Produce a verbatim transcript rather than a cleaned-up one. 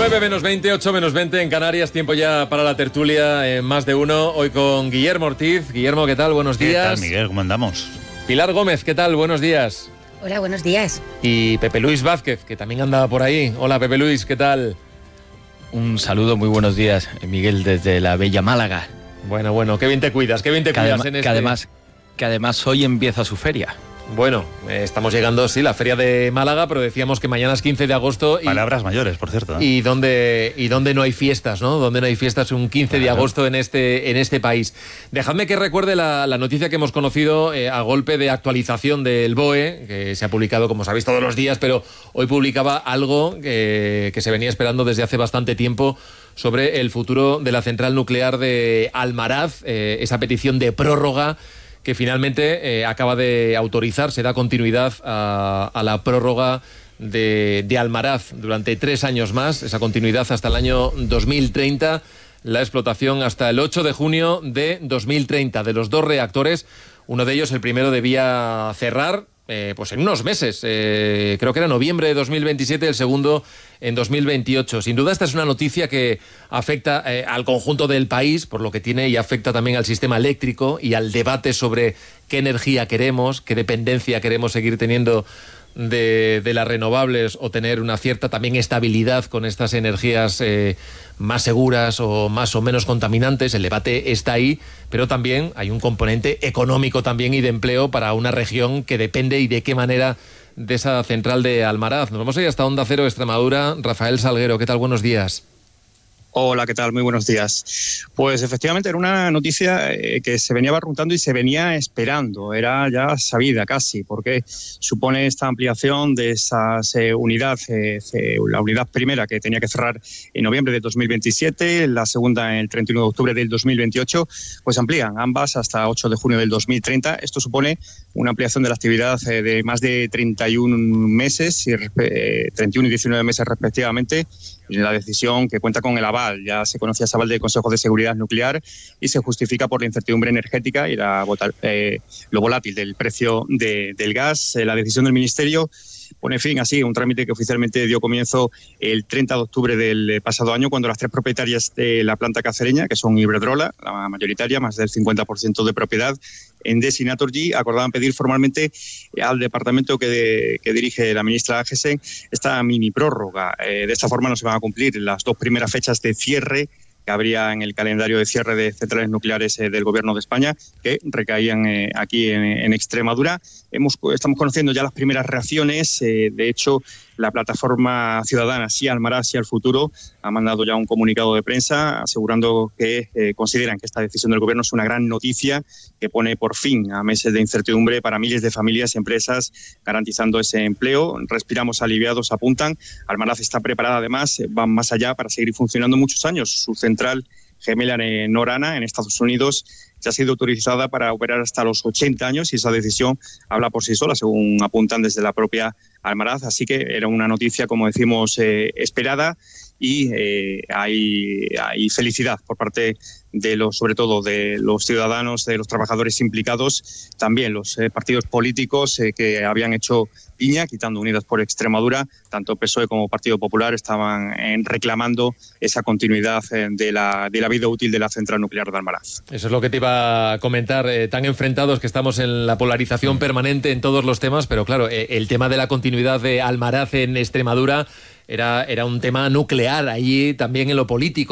nueve menos veinte, ocho menos veinte en Canarias, tiempo ya para la tertulia en Más de Uno, hoy con Guillermo Ortiz. Guillermo, ¿qué tal? Buenos días. ¿Qué tal, Miguel? ¿Cómo andamos? Pilar Gómez, ¿qué tal? Buenos días. Hola, buenos días. Y Pepe Luis Vázquez, que también andaba por ahí. Hola, Pepe Luis, ¿qué tal? Un saludo, muy buenos días, Miguel, desde la bella Málaga. Bueno, bueno, qué bien te cuidas, qué bien te que cuidas además, en este... que además, que además hoy empieza su feria. Bueno, eh, estamos llegando, sí, la feria de Málaga, pero decíamos que mañana es quince de agosto. Y, Palabras mayores, por cierto. ¿eh? Y donde, y donde no hay fiestas, ¿no? Donde no hay fiestas un quince claro. de agosto en este, en este país. Dejadme que recuerde la, la noticia que hemos conocido eh, a golpe de actualización del B O E, que se ha publicado, como sabéis, todos los días, pero hoy publicaba algo que, que se venía esperando desde hace bastante tiempo sobre el futuro de la central nuclear de Almaraz, eh, esa petición de prórroga que finalmente eh, acaba de autorizar, se da continuidad a, a la prórroga de, de Almaraz durante tres años más, esa continuidad hasta el año dos mil treinta, la explotación hasta el ocho de junio de dos mil treinta de los dos reactores. Uno de ellos, el primero, debía cerrar eh, pues en unos meses, eh, creo que era noviembre de dos mil veintisiete, el segundo en dos mil veintiocho. Sin duda esta es una noticia que afecta eh, al conjunto del país, por lo que tiene, y afecta también al sistema eléctrico y al debate sobre qué energía queremos, qué dependencia queremos seguir teniendo de, de las renovables o tener una cierta también estabilidad con estas energías eh, más seguras o más o menos contaminantes. El debate está ahí, pero también hay un componente económico también y de empleo para una región que depende y de qué manera de esa central de Almaraz. Nos vamos a ir hasta Onda Cero, Extremadura. Rafael Salguero, ¿qué tal? Buenos días. Hola, ¿qué tal? Muy buenos días. Pues efectivamente era una noticia eh, que se venía barruntando y se venía esperando, era ya sabida casi, porque supone esta ampliación de esas eh, unidades, eh, la unidad primera que tenía que cerrar en noviembre de dos mil veintisiete, la segunda en el treinta y uno de octubre del dos mil veintiocho, pues amplían ambas hasta ocho de junio del dos mil treinta. Esto supone una ampliación de la actividad eh, de más de treinta y un meses, y, eh, treinta y uno y diecinueve meses respectivamente, y la decisión que cuenta con el aval. Ya se conocía ese aval del Consejo de Seguridad Nuclear y se justifica por la incertidumbre energética y la, eh, lo volátil del precio de, del gas. Eh, la decisión del Ministerio pone fin así a un trámite que oficialmente dio comienzo el treinta de octubre del pasado año, cuando las tres propietarias de la planta cacereña, que son Iberdrola, la mayoritaria, más del cincuenta por ciento de propiedad, Endesa y Naturgy, acordaban pedir formalmente al departamento que, de, que dirige la ministra Ágese esta mini prórroga. Eh, de esta forma no se van a cumplir las dos primeras fechas de cierre que habría en el calendario de cierre de centrales nucleares eh, del Gobierno de España, que recaían eh, aquí en, en Extremadura. Hemos, estamos conociendo ya las primeras reacciones. Eh, de hecho, la plataforma ciudadana Sí Almaraz, Sí al Futuro ha mandado ya un comunicado de prensa asegurando que eh, consideran que esta decisión del Gobierno es una gran noticia que pone por fin a meses de incertidumbre para miles de familias y empresas, garantizando ese empleo. Respiramos aliviados, apuntan. Almaraz está preparada, además, van más allá para seguir funcionando muchos años. Su central gemela en Orana, en Estados Unidos, ya ha sido autorizada para operar hasta los ochenta años y esa decisión habla por sí sola, según apuntan desde la propia Almaraz. Así que era una noticia, como decimos, eh, esperada, y eh, hay, hay felicidad por parte de los, sobre todo de los ciudadanos, de los trabajadores implicados, también los eh, partidos políticos eh, que habían hecho piña, quitando Unidas por Extremadura. Tanto P S O E como Partido Popular estaban eh, reclamando esa continuidad eh, de, la, de la vida útil de la central nuclear de Almaraz. Eso es lo que te iba a comentar, eh, tan enfrentados que estamos en la polarización permanente en todos los temas, pero claro, eh, el tema de la continuidad de Almaraz en Extremadura era, era un tema nuclear allí también en lo político.